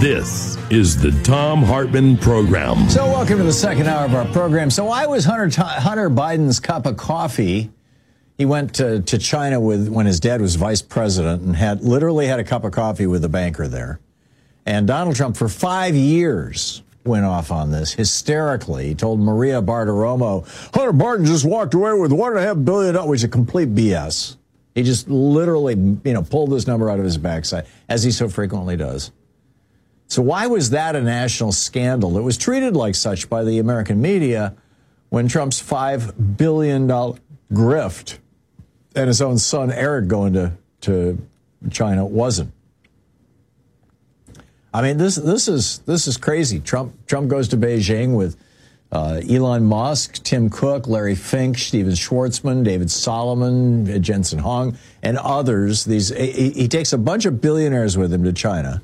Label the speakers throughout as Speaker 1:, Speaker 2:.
Speaker 1: This is the Thom Hartmann Program.
Speaker 2: So welcome to the second hour of our program. So why was Hunter Biden's cup of coffee? He went to China when his dad was vice president and literally had a cup of coffee with a banker there. And Donald Trump, for 5 years, went off on this hysterically. He told Maria Bartiromo, Hunter Biden just walked away with $1.5 billion, which is a complete BS. He just literally, pulled this number out of his backside, as he so frequently does. So why was that a national scandal? It was treated like such by the American media when Trump's $5 billion grift and his own son Eric going to China wasn't. I mean, this is crazy. Trump goes to Beijing with Elon Musk, Tim Cook, Larry Fink, Steven Schwartzman, David Solomon, Jensen Huang, and others. He takes a bunch of billionaires with him to China.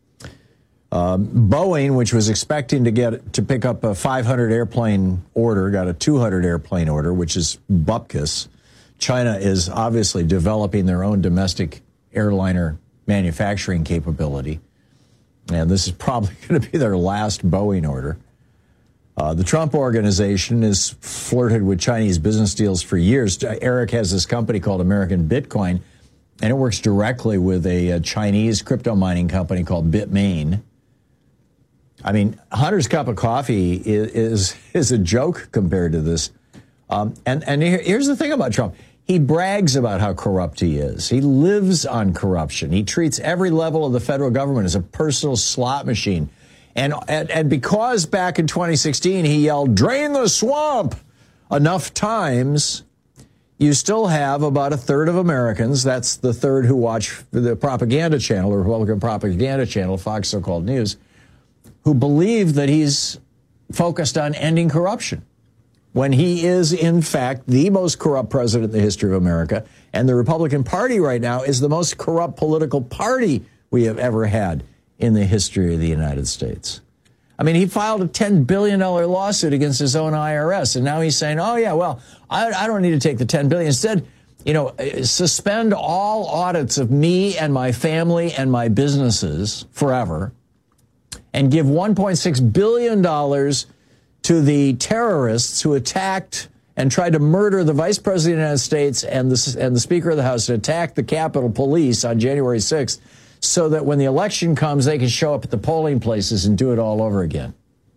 Speaker 2: Boeing, which was expecting to pick up a 500 airplane order, got a 200 airplane order, which is bupkis. China is obviously developing their own domestic airliner manufacturing capability. And this is probably going to be their last Boeing order. The Trump Organization has flirted with Chinese business deals for years. Eric has this company called American Bitcoin, and it works directly with a Chinese crypto mining company called Bitmain. I mean, Hunter's cup of coffee is a joke compared to this. And here's the thing about Trump. He brags about how corrupt he is. He lives on corruption. He treats every level of the federal government as a personal slot machine. And because back in 2016 he yelled, "Drain the swamp," enough times, you still have about a third of Americans, that's the third who watch the propaganda channel, the Republican propaganda channel, Fox So-Called News, who believe that he's focused on ending corruption, when he is, in fact, the most corrupt president in the history of America. And the Republican Party right now is the most corrupt political party we have ever had in the history of the United States. I mean, he filed a $10 billion lawsuit against his own IRS, and now he's saying, oh, yeah, well, I don't need to take the $10 billion. Instead, suspend all audits of me and my family and my businesses forever, and give $1.6 billion to the terrorists who attacked and tried to murder the Vice President of the United States and the Speaker of the House, and attacked the Capitol Police on January 6th, so that when the election comes, they can show up at the polling places and do it all over again.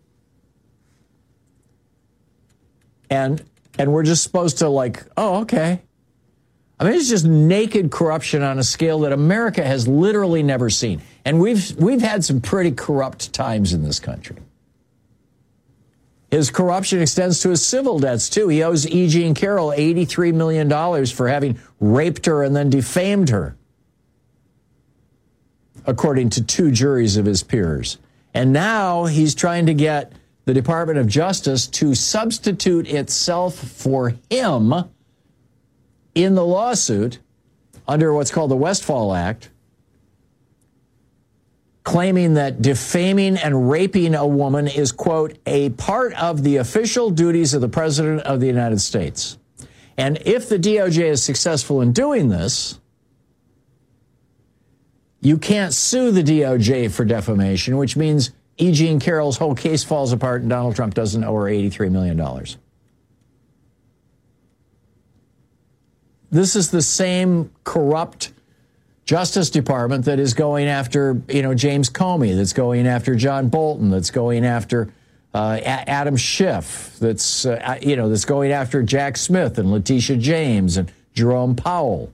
Speaker 2: And we're just supposed to oh, okay. I mean, it's just naked corruption on a scale that America has literally never seen. And we've had some pretty corrupt times in this country. His corruption extends to his civil debts, too. He owes E. Jean Carroll $83 million for having raped her and then defamed her, according to 2 juries of his peers. And now he's trying to get the Department of Justice to substitute itself for him in the lawsuit under what's called the Westfall Act, claiming that defaming and raping a woman is, quote, a part of the official duties of the President of the United States. And if the DOJ is successful in doing this, you can't sue the DOJ for defamation, which means E. Jean Carroll's whole case falls apart and Donald Trump doesn't owe her $83 million. This is the same corrupt Justice Department that is going after, James Comey, that's going after John Bolton, that's going after Adam Schiff, that's going after Jack Smith and Letitia James and Jerome Powell.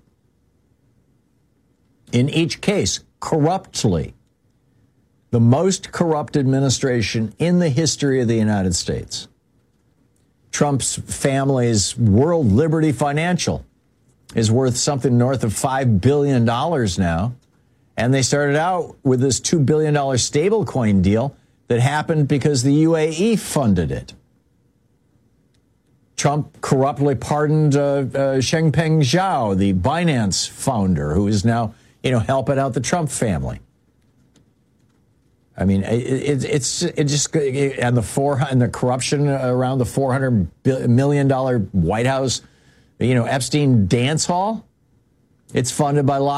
Speaker 2: In each case, corruptly, the most corrupt administration in the history of the United States. Trump's family's World Liberty Financial is worth something north of $5 billion now. And they started out with this $2 billion stablecoin deal that happened because the UAE funded it. Trump corruptly pardoned Changpeng Zhao, the Binance founder, who is now, helping out the Trump family. I mean, and the corruption around the $400 million White House, Epstein dance hall. It's funded by